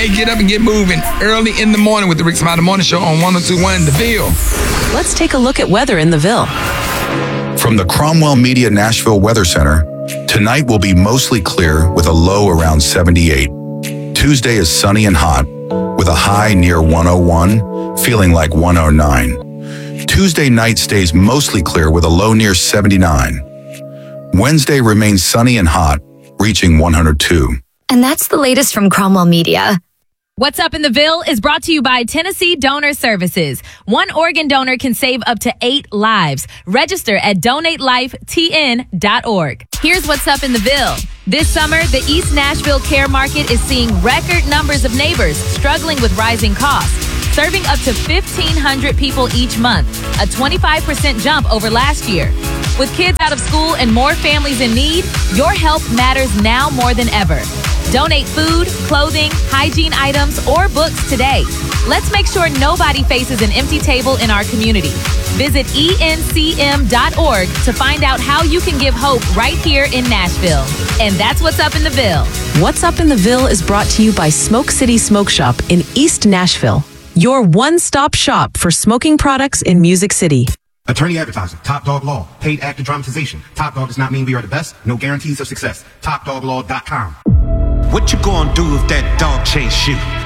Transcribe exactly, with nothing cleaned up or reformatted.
Hey, get up and get moving early in the morning with the Rick Smiley Morning Show on one oh two point one The Ville. Let's take a look at weather in the Ville. From the Cromwell Media Nashville Weather Center, tonight will be mostly clear with a low around seventy-eight. Tuesday is sunny and hot with a high near one oh one, feeling like one oh nine. Tuesday night stays mostly clear with a low near seventy-nine. Wednesday remains sunny and hot, reaching one hundred two. And that's the latest from Cromwell Media. What's Up in the Ville is brought to you by Tennessee Donor Services. One organ donor can save up to eight lives. Register at donate life t n dot org. Here's what's up in the Ville. This summer, the East Nashville Care Market is seeing record numbers of neighbors struggling with rising costs, serving up to fifteen hundred people each month, a twenty-five percent jump over last year. With kids out of school and more families in need, your help matters now more than ever. Donate food, clothing, hygiene items, or books today. Let's make sure nobody faces an empty table in our community. Visit E N C M dot org to find out how you can give hope right here in Nashville. And that's what's up in the Ville. What's Up in the Ville is brought to you by Smoke City Smoke Shop in East Nashville, your one-stop shop for smoking products in Music City. Attorney advertising, Top Dog Law, paid actor dramatization. Top Dog does not mean we are the best, no guarantees of success. top dog law dot com. What you gonna do if that dog chase you?